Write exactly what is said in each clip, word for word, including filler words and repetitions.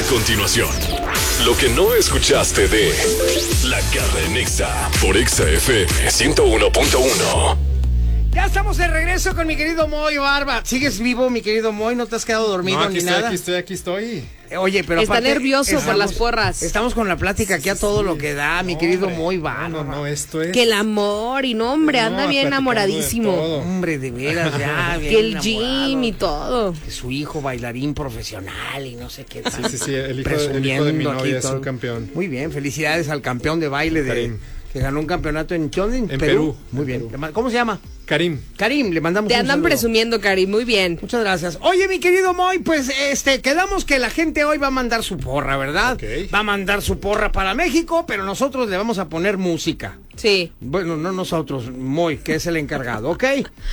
A continuación, lo que no escuchaste de La Garra en Exa por Exa F M ciento uno punto uno. Ya estamos de regreso con mi querido Moy Barba. ¿Sigues vivo, mi querido Moy? ¿No te has quedado dormido no, aquí ni estoy, nada? Aquí estoy, aquí estoy. Oye, pero está aparte, nervioso estamos, por las porras. Estamos con la plática aquí a todo sí. lo que da, mi No, querido hombre. Moy Barba. No, no, no, esto es... Que el amor y no, hombre, anda No, bien platicando enamoradísimo. de todo. Hombre, de veras, ya. bien Que el enamorado. gym y todo. Que su hijo bailarín profesional y no sé qué tal. Sí, sí, sí, el hijo, de, el hijo de mi novia es un campeón. Muy bien, felicidades al campeón de baile de, Karim. que ganó un campeonato en, ¿dónde? en, En Perú. Perú. Muy En bien. Perú. Le ma- ¿Cómo se llama? Karim. Karim, le mandamos Te un andan saludo. presumiendo, Cari, muy bien. Muchas gracias. Oye, mi querido Moy, pues este, quedamos que la gente hoy va a mandar su porra, ¿verdad? Ok. Va a mandar su porra para México, pero nosotros le vamos a poner música. Sí. Bueno, no nosotros, Moy, que es el encargado, ¿ok?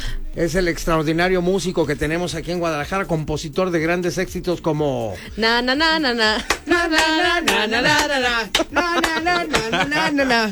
Es el extraordinario músico que tenemos aquí en Guadalajara, compositor de grandes éxitos como... Na, na, na, na, na. Na, na, na, na, na, na, na, na, na, na, na, na, na, na.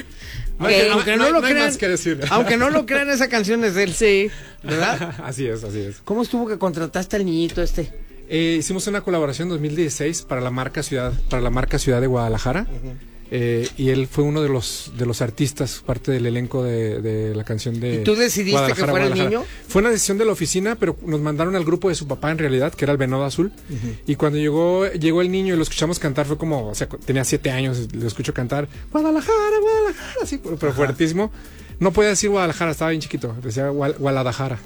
No hay- Aunque, no- aunque no no hay- lo no hay crean, más que decir. aunque no lo crean, esa canción es de él, Sí. ¿verdad? Así es, así es. ¿Cómo estuvo que contrataste al niñito este? Eh, hicimos una colaboración en dos mil dieciséis para la marca Ciudad, para la marca Ciudad de Guadalajara. Eh, y él fue uno de los de los artistas, parte del elenco de, de la canción de ¿Y tú decidiste Guadalajara, que fuera el Guadalajara. niño? Fue una decisión de la oficina, pero nos mandaron al grupo de su papá en realidad, que era el Venado Azul. Y cuando llegó llegó el niño y lo escuchamos cantar, fue como, o sea, tenía siete años, lo escucho cantar Guadalajara, Guadalajara, así, pero, pero fuertísimo. No podía decir Guadalajara, estaba bien chiquito, decía Gual- Guadalajara.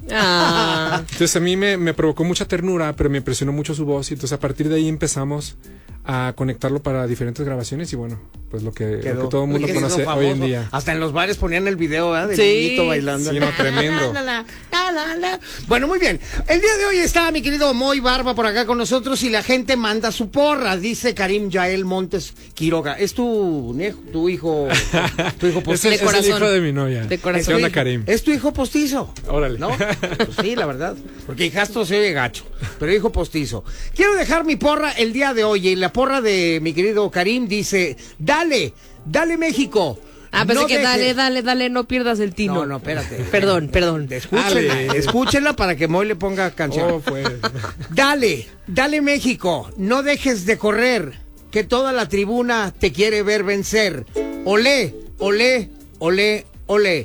Ah. Entonces a mí me, me provocó mucha ternura, pero me impresionó mucho su voz. Y entonces a partir de ahí empezamos a conectarlo para diferentes grabaciones. Y bueno, pues lo que, lo que todo el mundo Oye, conoce quedó hoy en famoso. día. Hasta en los bares ponían el video, ¿verdad? Del Sí. niñito bailando. Sí, no, tremendo. La, la, la, la, la. Bueno, muy bien. El día de hoy está mi querido Moy Barba por acá con nosotros y la gente manda su porra. Dice Karim Yael Montes Quiroga. ¿Es tu, ne- tu hijo? Tu hijo Es postizo. el, De es el corazón. hijo de mi novia. De corazón. ¿Qué onda, Karim? Es tu hijo postizo. Órale. ¿No? Pues sí, la verdad. Porque hijastro se oye gacho, pero hijo postizo. Quiero dejar mi porra el día de hoy. Y la porra de mi querido Karim dice: Dale, dale México. Ah, pensé No que dejes- dale, dale, dale, no pierdas el tino. No, no, espérate. Perdón, perdón. Escúchenla, Dale. escúchenla para que Moy le ponga canción. Oh, pues. Dale, dale México, no dejes de correr, que toda la tribuna te quiere ver vencer. Olé, olé, olé, olé.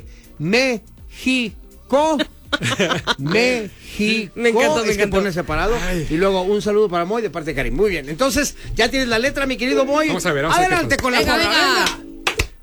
México. México. Me encantó, me Es que encantó. pone separado. Ay. Y luego un saludo para Moy de parte de Karim. Muy bien. Entonces, ya tienes la letra, mi querido Moy. Vamos a ver, vamos a ver qué Adelante pasa. con la Venga, porra, venga. venga.